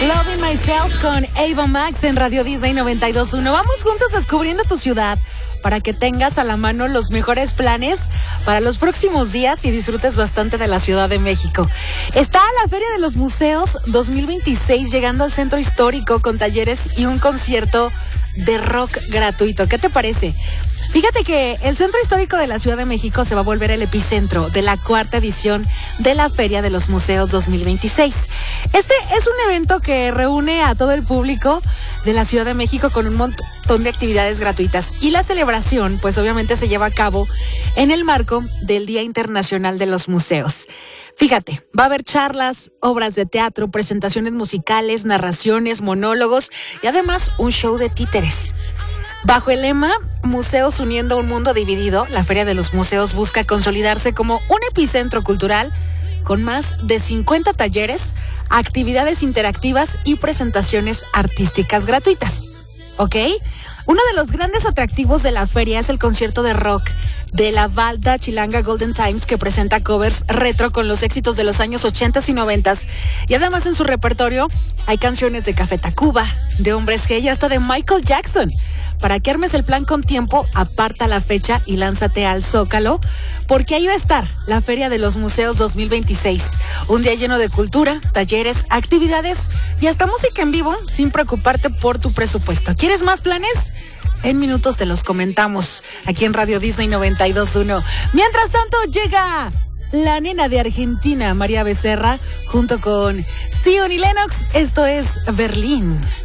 Loving Myself con Ava Max en Radio Disney 92.1. Vamos juntos descubriendo tu ciudad para que tengas a la mano los mejores planes para los próximos días y disfrutes bastante de la Ciudad de México. Está la Feria de los Museos 2026 llegando al centro histórico con talleres y un concierto de rock gratuito. ¿Qué te parece? Fíjate que el Centro Histórico de la Ciudad de México se va a volver el epicentro de la 4ª edición de la Feria de los Museos 2026. Este es un evento que reúne a todo el público de la Ciudad de México con un montón de actividades gratuitas. Y la celebración, pues obviamente se lleva a cabo en el marco del Día Internacional de los Museos. Fíjate, va a haber charlas, obras de teatro, presentaciones musicales, narraciones, monólogos y además un show de títeres. Bajo el lema Museos uniendo un mundo dividido, la Feria de los Museos busca consolidarse como un epicentro cultural con más de 50 talleres, actividades interactivas y presentaciones artísticas gratuitas. ¿Ok? Uno de los grandes atractivos de la feria es el concierto de rock de la banda chilanga Golden Times, que presenta covers retro con los éxitos de los años 80 y 90. Y además en su repertorio hay canciones de Café Tacuba, de Hombres G y hasta de Michael Jackson. Para que armes el plan con tiempo, aparta la fecha y lánzate al Zócalo, porque ahí va a estar la Feria de los Museos 2026. Un día lleno de cultura, talleres, actividades y hasta música en vivo, sin preocuparte por tu presupuesto. ¿Quieres más planes? En minutos te los comentamos aquí en Radio Disney 92.1. Mientras tanto, llega la nena de Argentina, María Becerra, junto con Zion y Lennox. Esto es Berlín.